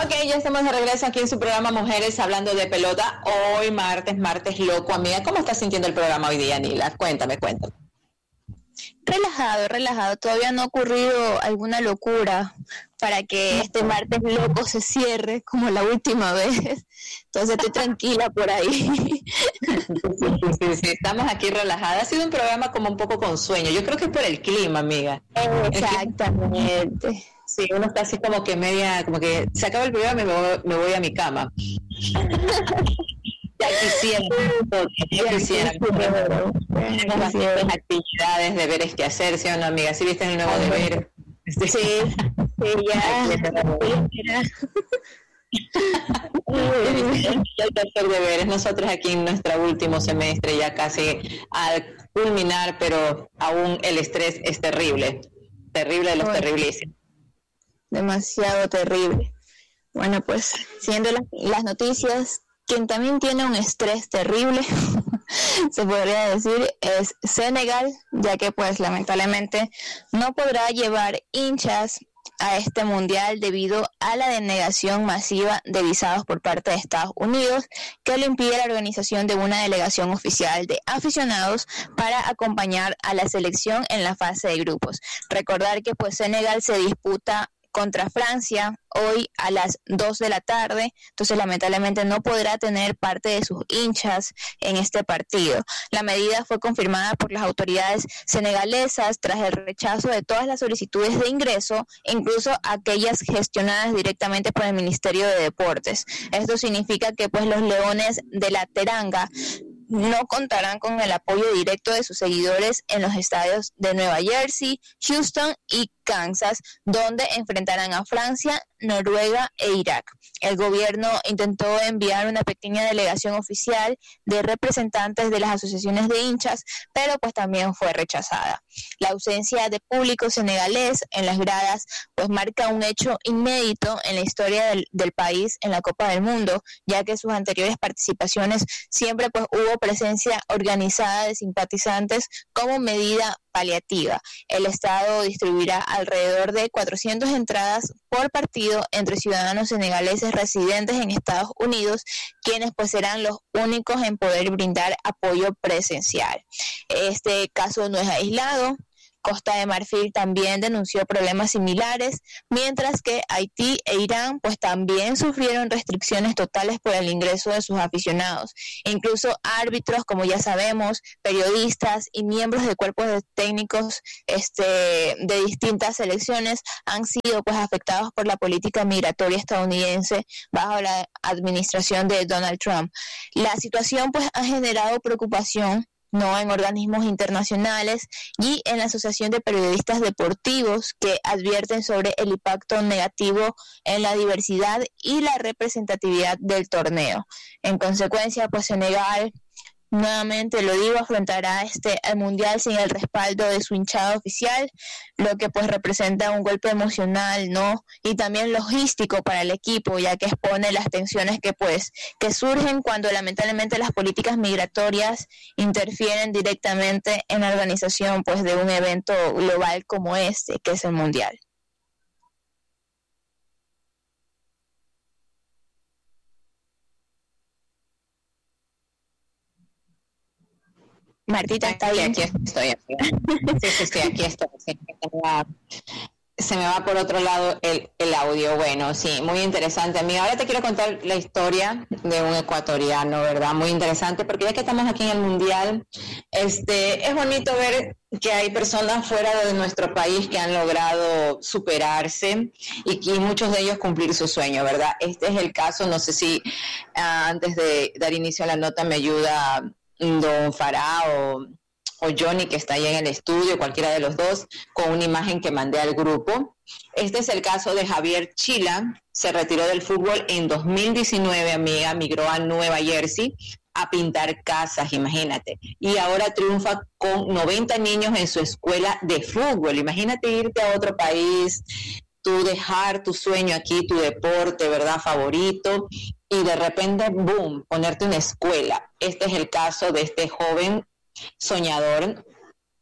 Ok, ya estamos de regreso aquí en su programa Mujeres Hablando de Pelota. Hoy martes loco, amiga. ¿Cómo estás sintiendo el programa hoy día, Nila? Cuéntame. Relajado. Todavía no ha ocurrido alguna locura para que este martes loco se cierre como la última vez. Entonces estoy tranquila por ahí. Sí, estamos aquí relajadas. Ha sido un programa como un poco con sueño. Yo creo que es por el clima, amiga. Exactamente. Sí, uno está así como que como que se acaba el programa y me voy a mi cama. Ya quisiera. Tenemos bastantes actividades, deberes que hacer, ¿sí o no, amiga? ¿Sí viste el nuevo deber? Sí, ya. Hay que hacer deberes. Nosotros aquí en nuestro último semestre, ya casi al culminar, pero aún el estrés es terrible de los terriblísimos. Demasiado terrible. Bueno, pues, siendo las noticias, quien también tiene un estrés terrible, se podría decir, es Senegal, ya que pues lamentablemente no podrá llevar hinchas a este mundial debido a la denegación masiva de visados por parte de Estados Unidos, que le impide la organización de una delegación oficial de aficionados para acompañar a la selección en la fase de grupos. Recordar que pues Senegal se disputa contra Francia hoy a las 2 de la tarde, entonces lamentablemente no podrá tener parte de sus hinchas en este partido. La medida fue confirmada por las autoridades senegalesas tras el rechazo de todas las solicitudes de ingreso, incluso aquellas gestionadas directamente por el Ministerio de Deportes. Esto significa que pues los Leones de la Teranga no contarán con el apoyo directo de sus seguidores en los estadios de Nueva Jersey, Houston y Kansas, donde enfrentarán a Francia, Noruega e Irak. El gobierno intentó enviar una pequeña delegación oficial de representantes de las asociaciones de hinchas, pero pues también fue rechazada. La ausencia de público senegalés en las gradas pues marca un hecho inédito en la historia del país en la Copa del Mundo, ya que sus anteriores participaciones siempre pues hubo presencia organizada de simpatizantes como medida paliativa. El Estado distribuirá alrededor de 400 entradas por partido entre ciudadanos senegaleses residentes en Estados Unidos, quienes pues serán los únicos en poder brindar apoyo presencial. Este caso no es aislado. Costa de Marfil también denunció problemas similares, mientras que Haití e Irán pues también sufrieron restricciones totales por el ingreso de sus aficionados. Incluso árbitros, como ya sabemos, periodistas y miembros de cuerpos de técnicos de distintas selecciones han sido pues afectados por la política migratoria estadounidense bajo la administración de Donald Trump. La situación pues ha generado preocupación no en organismos internacionales y en la Asociación de Periodistas Deportivos, que advierten sobre el impacto negativo en la diversidad y la representatividad del torneo. En consecuencia, pues Senegal, nuevamente lo digo, afrontará el mundial sin el respaldo de su hinchada oficial, lo que pues representa un golpe emocional, ¿no? Y también logístico para el equipo, ya que expone las tensiones que surgen cuando lamentablemente las políticas migratorias interfieren directamente en la organización pues de un evento global como que es el mundial. Martita, ¿está bien? Aquí estoy. Sí, aquí estoy. Sí, se me va por otro lado el audio. Bueno, sí, muy interesante. Amiga, ahora te quiero contar la historia de un ecuatoriano, ¿verdad? Muy interesante, porque ya que estamos aquí en el Mundial, es bonito ver que hay personas fuera de nuestro país que han logrado superarse y muchos de ellos cumplir su sueño, ¿verdad? Este es el caso, no sé si antes de dar inicio a la nota me ayuda don Farah o Johnny, que está ahí en el estudio, cualquiera de los dos, con una imagen que mandé al grupo. Este es el caso de Javier Chila. Se retiró del fútbol en 2019, amiga, migró a Nueva Jersey a pintar casas, imagínate, y ahora triunfa con 90 niños en su escuela de fútbol. Imagínate irte a otro país, tú dejar tu sueño aquí, tu deporte, ¿verdad?, favorito, y de repente, boom, ponerte una escuela. Este es el caso de este joven soñador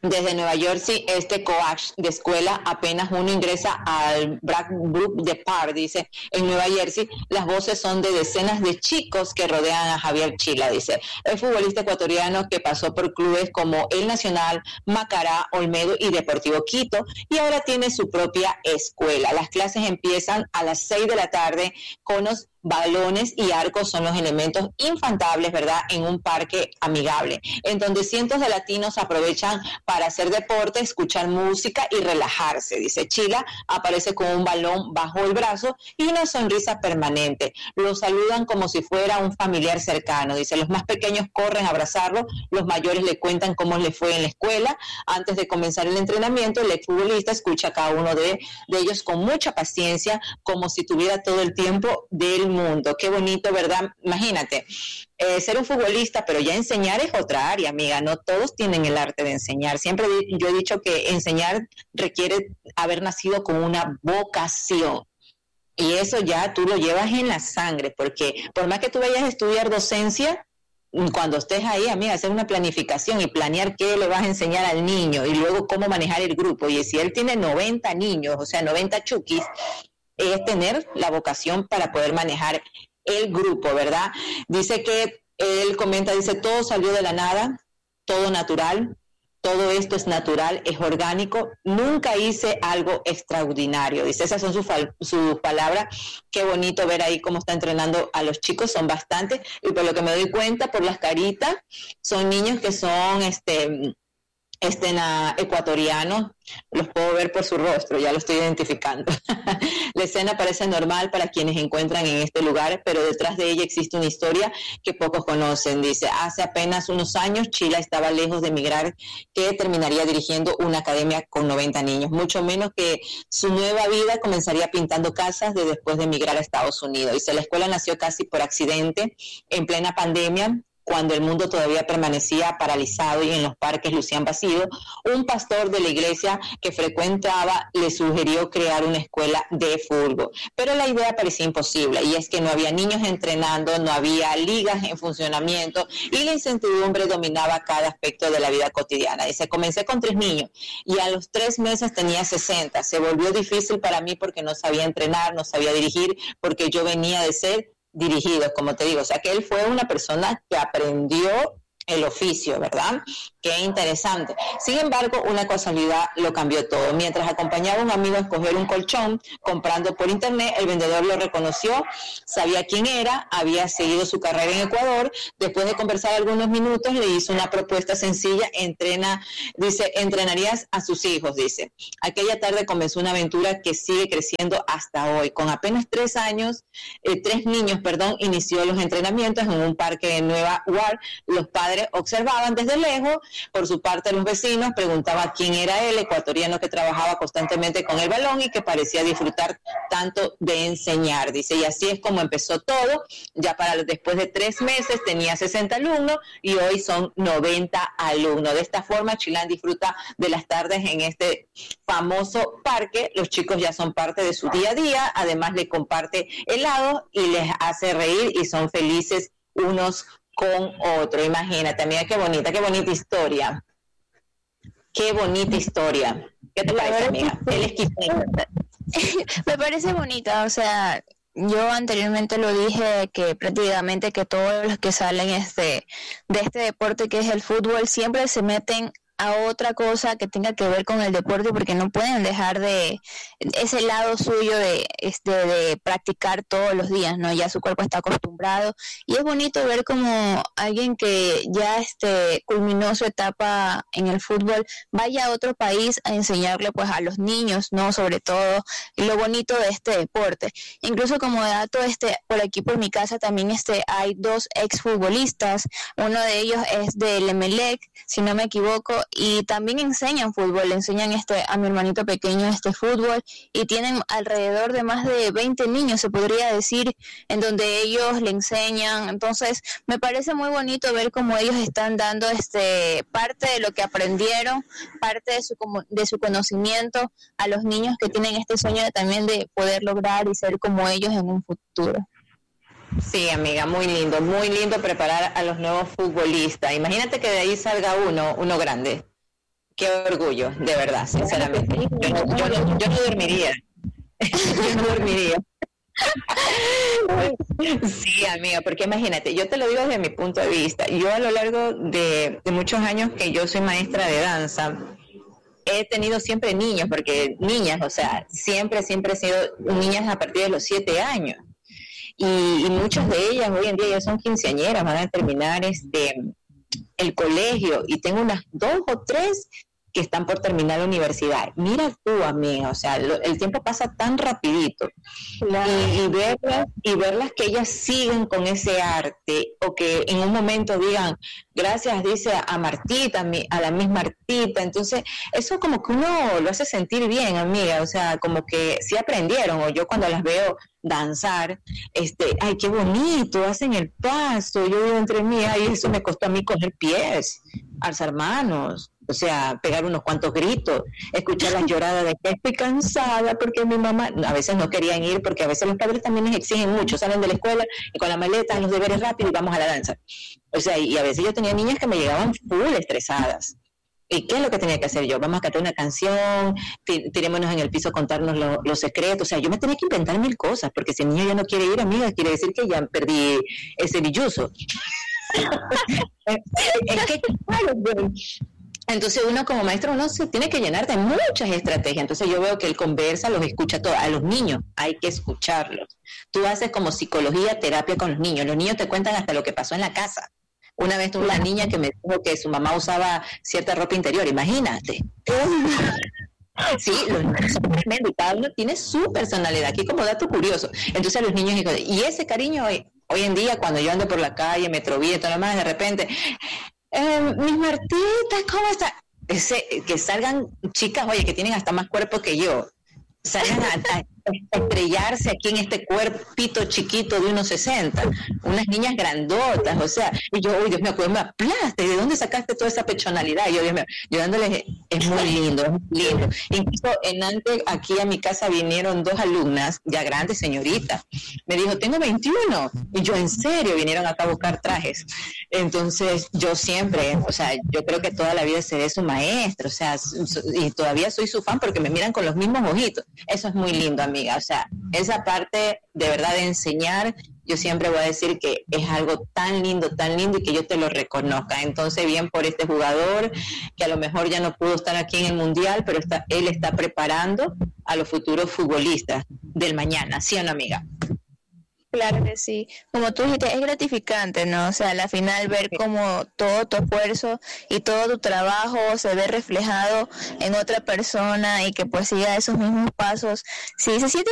Desde Nueva Jersey, este coach de escuela, apenas uno ingresa al Bradbrook de Park, dice, en Nueva Jersey, las voces son de decenas de chicos que rodean a Javier Chila, dice. El futbolista ecuatoriano que pasó por clubes como El Nacional, Macará, Olmedo y Deportivo Quito, y ahora tiene su propia escuela. Las clases empiezan a las 6 de la tarde con los balones y arcos son los elementos infaltables, ¿verdad?, en un parque amigable, en donde cientos de latinos aprovechan para hacer deporte, escuchar música y relajarse. Dice, Chila aparece con un balón bajo el brazo y una sonrisa permanente. Lo saludan como si fuera un familiar cercano. Dice, los más pequeños corren a abrazarlo, los mayores le cuentan cómo le fue en la escuela. Antes de comenzar el entrenamiento, el exfutbolista escucha a cada uno de ellos con mucha paciencia, como si tuviera todo el tiempo del mundo. Qué bonito, ¿verdad? Imagínate, ser un futbolista, pero ya enseñar es otra área, amiga. No todos tienen el arte de enseñar. Siempre yo he dicho que enseñar requiere haber nacido con una vocación. Y eso ya tú lo llevas en la sangre, porque por más que tú vayas a estudiar docencia, cuando estés ahí, amiga, hacer una planificación y planear qué le vas a enseñar al niño y luego cómo manejar el grupo. Y si él tiene 90 niños, o sea, 90 chukis, es tener la vocación para poder manejar el grupo, ¿verdad? Dice que él comenta, dice, todo salió de la nada, todo natural, todo esto es natural, es orgánico, nunca hice algo extraordinario. Dice, esas son sus palabras. Qué bonito ver ahí cómo está entrenando a los chicos, son bastantes, y por lo que me doy cuenta, por las caritas, son niños que son ecuatorianos, los puedo ver por su rostro, ya lo estoy identificando. La escena parece normal para quienes encuentran en este lugar, pero detrás de ella existe una historia que pocos conocen. Dice, hace apenas unos años Chila estaba lejos de emigrar, que terminaría dirigiendo una academia con 90 niños, mucho menos que su nueva vida comenzaría pintando casas después de emigrar a Estados Unidos. Dice, la escuela nació casi por accidente, en plena pandemia, cuando el mundo todavía permanecía paralizado y en los parques lucían vacíos. Un pastor de la iglesia que frecuentaba le sugirió crear una escuela de fútbol, pero la idea parecía imposible, y es que no había niños entrenando, no había ligas en funcionamiento y la incertidumbre dominaba cada aspecto de la vida cotidiana. Dice, comencé con 3 niños y a los 3 meses tenía 60. Se volvió difícil para mí porque no sabía entrenar, no sabía dirigir, porque yo venía de ser dirigidos, como te digo, o sea que él fue una persona que aprendió el oficio, ¿verdad? Qué interesante. Sin embargo, una casualidad lo cambió todo. Mientras acompañaba a un amigo a escoger un colchón, comprando por internet, el vendedor lo reconoció, sabía quién era, había seguido su carrera en Ecuador. Después de conversar algunos minutos, le hizo una propuesta sencilla, dice, entrenarías a sus hijos, dice. Aquella tarde comenzó una aventura que sigue creciendo hasta hoy. Con apenas 3 niños, inició los entrenamientos en un parque de Nueva York. Los padres observaban desde lejos. Por su parte, los vecinos preguntaban quién era el ecuatoriano que trabajaba constantemente con el balón y que parecía disfrutar tanto de enseñar, dice. Y así es como empezó todo. Ya después de 3 meses tenía 60 alumnos y hoy son 90 alumnos. De esta forma, Chilán disfruta de las tardes en este famoso parque. Los chicos ya son parte de su día a día. Además, le comparte helado y les hace reír y son felices unos con otro. Imagínate, mira qué bonita historia. Qué bonita historia. ¿Qué te parece, amiga? Él es quiteño. Me parece bonita, o sea, yo anteriormente lo dije que prácticamente que todos los que salen de este deporte que es el fútbol siempre se meten a otra cosa que tenga que ver con el deporte, porque no pueden dejar de ese lado suyo de practicar todos los días, ¿no? Ya su cuerpo está acostumbrado y es bonito ver como alguien que ya culminó su etapa en el fútbol vaya a otro país a enseñarle pues a los niños, ¿no? Sobre todo lo bonito de este deporte. Incluso como dato, por aquí por mi casa también hay 2 exfutbolistas, uno de ellos es del Emelec, si no me equivoco, y también enseñan fútbol, le enseñan a mi hermanito pequeño fútbol, y tienen alrededor de más de 20 niños, se podría decir, en donde ellos le enseñan. Entonces me parece muy bonito ver cómo ellos están dando parte de lo que aprendieron, parte de su conocimiento a los niños que tienen este sueño también de poder lograr y ser como ellos en un futuro. Sí, amiga, muy lindo preparar a los nuevos futbolistas. Imagínate que de ahí salga uno grande, qué orgullo, de verdad, sinceramente. Yo no dormiría. Yo no dormiría. Sí, amiga, porque imagínate, yo te lo digo desde mi punto de vista. Yo a lo largo de muchos años que yo soy maestra de danza, he tenido siempre niños, porque niñas, o sea, siempre he sido niñas a partir de los 7 años. Y muchas de ellas hoy en día ya son quinceañeras, van a terminar el colegio, y tengo unas 2 o 3 que están por terminar la universidad. Mira tú, amiga, o sea, el tiempo pasa tan rapidito. Claro. Y verlas que ellas siguen con ese arte, o que en un momento digan, gracias, dice a Martita, a la misma Martita. Entonces, eso como que uno lo hace sentir bien, amiga, o sea, como que sí aprendieron, o yo cuando las veo danzar, ay, qué bonito, hacen el paso, yo digo entre mí, ay, eso me costó a mí coger pies, alzar manos, o sea, pegar unos cuantos gritos, escuchar las lloradas de que estoy cansada porque mi mamá, a veces no querían ir, porque a veces los padres también les exigen mucho, salen de la escuela y con la maleta, los deberes rápido y vamos a la danza. O sea, y a veces yo tenía niñas que me llegaban full estresadas. ¿Y qué es lo que tenía que hacer yo? Vamos a cantar una canción, tirémonos en el piso a contarnos los secretos. O sea, yo me tenía que inventar 1000 cosas, porque si el niño ya no quiere ir, amiga, quiere decir que ya perdí ese billuso. Es que, claro, entonces uno como maestro, uno se tiene que llenar de muchas estrategias. Entonces yo veo que él conversa, los escucha todos. A los niños hay que escucharlos. Tú haces como psicología, terapia con los niños te cuentan hasta lo que pasó en la casa. Una vez tuve una niña que me dijo que su mamá usaba cierta ropa interior, imagínate. Sí, los niños son tremendos y cada uno tiene su personalidad, aquí como dato curioso. Entonces los niños, y ese cariño hoy en día, cuando yo ando por la calle, Metrovía y todo lo demás, de repente, mis Martitas, ¿cómo está? Que salgan chicas, oye, que tienen hasta más cuerpo que yo, salgan a estrellarse aquí en este cuerpito chiquito de 1.60, unas niñas grandotas, o sea, y yo, uy, Dios mío, me aplaste, ¿de dónde sacaste toda esa pechonalidad? Y yo, Dios mío, yo dándoles, es muy lindo, incluso antes aquí a mi casa vinieron 2 alumnas, ya grandes señoritas, me dijo, tengo 21, y yo, en serio, vinieron acá a buscar trajes. Entonces, yo siempre, o sea, yo creo que toda la vida seré su maestro, o sea, y todavía soy su fan porque me miran con los mismos ojitos. Eso es muy lindo, amiga, o sea, esa parte de verdad de enseñar, yo siempre voy a decir que es algo tan lindo y que yo te lo reconozca. Entonces, bien por este jugador que a lo mejor ya no pudo estar aquí en el Mundial, pero él está preparando a los futuros futbolistas del mañana, ¿sí o no, amiga? Claro que sí, como tú dijiste, es gratificante, ¿no? O sea, al final ver cómo todo tu esfuerzo y todo tu trabajo se ve reflejado en otra persona y que pues siga esos mismos pasos, sí se siente